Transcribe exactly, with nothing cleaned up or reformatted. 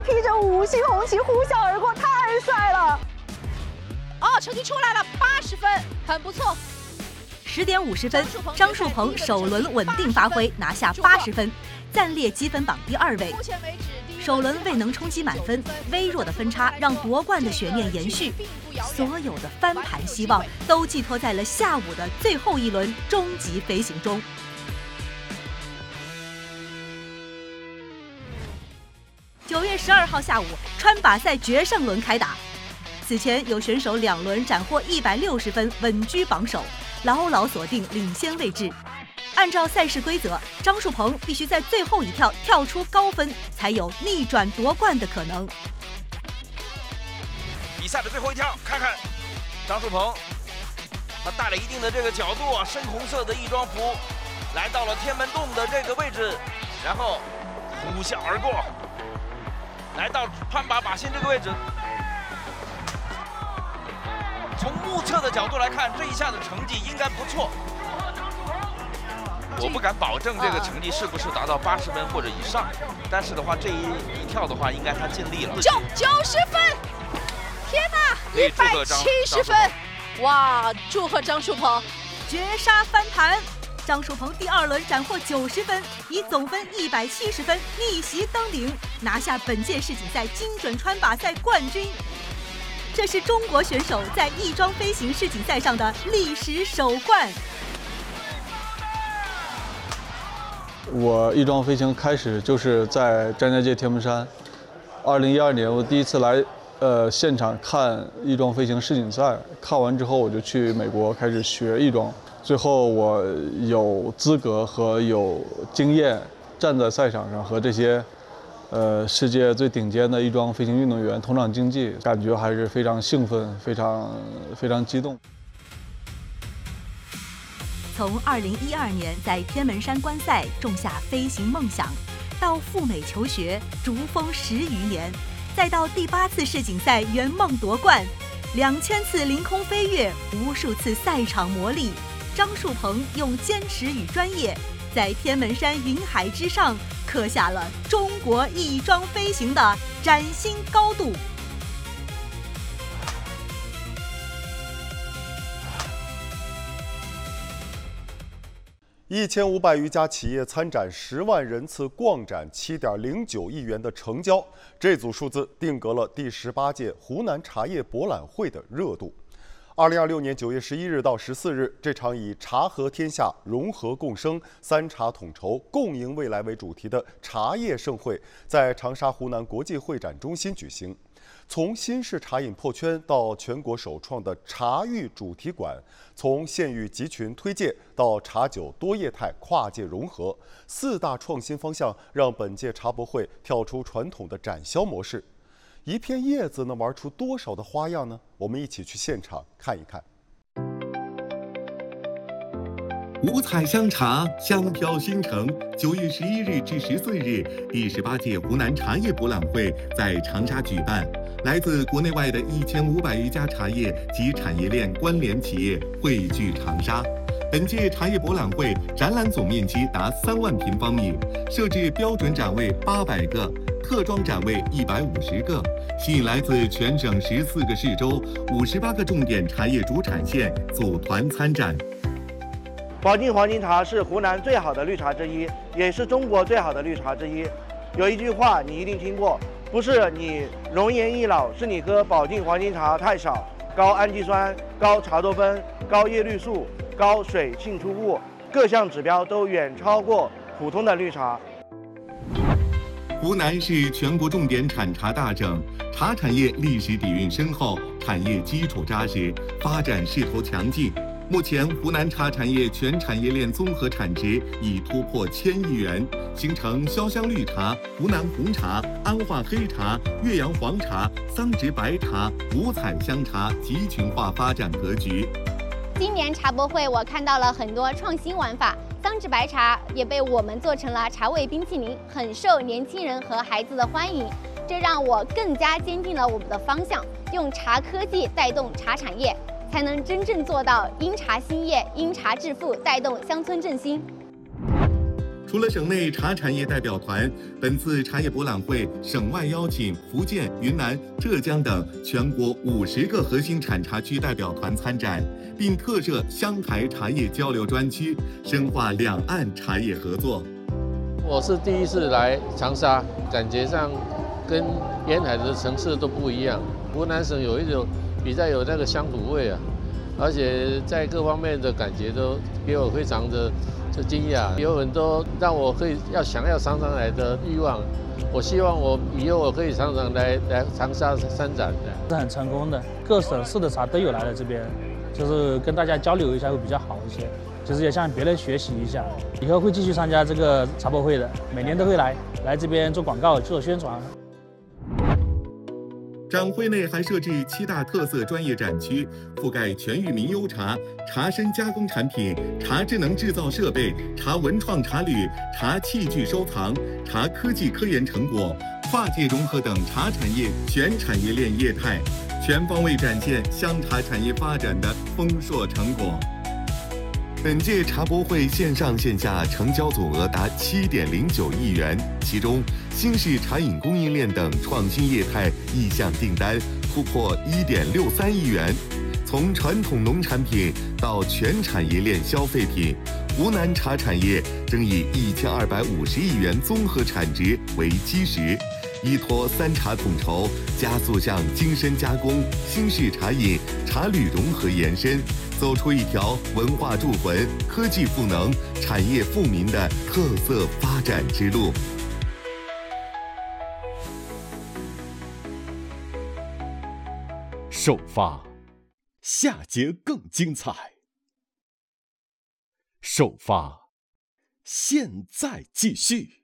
披着五星红旗呼啸而过，太帅了！ 哦，成绩出来了，八十分，很不错。 十点五十分，张树鹏首轮稳定发挥，拿下八十分，暂列积分榜第二位。首轮未能冲击满分，微弱的分差让夺冠的悬念延续，所有的翻盘希望都寄托在了下午的最后一轮终极飞行中。九月十二号下午，川靶赛决胜轮开打。此前有选手两轮斩获一百六十分，稳居榜首，牢牢锁定领先位置。按照赛事规则，张树鹏必须在最后一跳跳出高分，才有逆转夺冠的可能。 比赛的最后一跳，看看张树鹏，他带了一定的这个角度啊，深红色的翼装服，来到了天门洞的这个位置，然后呼啸而过，来到攀靶靶心这个位置。从目测的角度来看，这一下的成绩应该不错。我不敢保证这个成绩是不是达到八十分或者以上，但是的话，这一一跳的话，应该他尽力了。 九九十分，天哪，一百七十分！哇，祝贺张树鹏， 绝杀翻盘！张树鹏第二轮斩获九十分，以总分一百七十分逆袭登顶，拿下本届世锦赛精准穿靶赛冠军。这是中国选手在翼装飞行世锦赛上的历史首冠。 我翼装飞行开始就是在张家界天门山。二零一二年我第一次来呃现场看翼装飞行世锦赛，看完之后我就去美国开始学翼装，最后我有资格和有经验站在赛场上和这些呃世界最顶尖的翼装飞行运动员同场竞技，感觉还是非常兴奋，非常非常激动。 从二零一二年在天门山观赛种下飞行梦想，到赴美求学逐风十余年，再到第八次世锦赛圆梦夺冠，两千次凌空飞跃，无数次赛场磨砺，张树鹏用坚持与专业，在天门山云海之上刻下了中国翼装飞行的崭新高度。 一千五百余家企业参展，十万人次逛展，七点零九亿元的成交，这组数字定格了第十八届湖南茶叶博览会的热度。二零二六年九月十一日到十四日，这场以“茶和天下，融合共生，三茶统筹，共赢未来”为主题的茶叶盛会，在长沙湖南国际会展中心举行。从新式茶饮破圈到全国首创的茶育主题馆，从县域集群推介到茶酒多业态跨界融合，四大创新方向让本届茶博会跳出传统的展销模式。一片叶子能玩出多少的花样呢？我们一起去现场看一看。 五彩香茶，香飘新城。九月十一日至十四日，第十八届湖南茶叶博览会在长沙举办。来自国内外的一千五百余家茶叶及产业链关联企业汇聚长沙。本届茶叶博览会展览总面积达三万平方米，设置标准展位八百个，特装展位一百五十个，吸引来自全省十四个市州、五十八个重点茶叶主产县组团参展。 宝靖黄金茶是湖南最好的绿茶之一，也是中国最好的绿茶之一。有一句话你一定听过，不是你容颜易老，是你喝宝靖黄金茶太少，高氨基酸、高茶多酚、高叶绿素、高水沁出物，各项指标都远超过普通的绿茶。 湖南是全国重点产茶大省，茶产业历史底蕴深厚，产业基础扎实，发展势头强劲。目前，湖南茶产业全产业链综合产值已突破千亿元，形成潇湘绿茶、湖南红茶、安化黑茶、岳阳黄茶、桑植白茶、五彩香茶集群化发展格局。 今年茶博会，我看到了很多创新玩法，桑植白茶也被我们做成了茶味冰淇淋，很受年轻人和孩子的欢迎。这让我更加坚定了我们的方向，用茶科技带动茶产业，才能真正做到因茶兴业、因茶致富，带动乡村振兴。 除了省内茶产业代表团，本次茶叶博览会省外邀请福建、云南、浙江等全国五十个核心产茶区代表团参展，并特设湘台茶叶交流专区，深化两岸茶叶合作。 我是第一次来长沙，感觉上跟沿海的城市都不一样。湖南省有一种比较有那个乡土味啊，而且在各方面的感觉都给我非常的就惊讶，有很多让我可以要想要常常来的欲望。我希望我以后我可以常常来来长沙参展的， 是很成功的。各省市的茶都有来了这边，就是跟大家交流一下会比较好一些，就是也向别人学习一下。以后会继续参加这个茶博会的，每年都会来来这边做广告、做宣传。 展会内还设置七大特色专业展区，覆盖全域名优茶、茶参加工产品、茶智能制造设备、茶文创茶旅、茶器具收藏、茶科技科研成果、跨界融合等茶产业全产业链业态，全方位展现香茶产业发展的丰硕成果。本届茶博会线上线下成交总额达七点零九亿元，其中新式茶饮供应链等创新业态意向订单突破一点六三亿元。从传统农产品到全产业链消费品，湖南茶产业正以一千二百五十亿元综合产值为基石，依托三茶统筹，加速向精深加工、新式茶饮、茶旅融合延伸，走出一条文化铸魂、科技赋能、产业富民的特色发展之路。 首发，下节更精彩。首发，现在继续。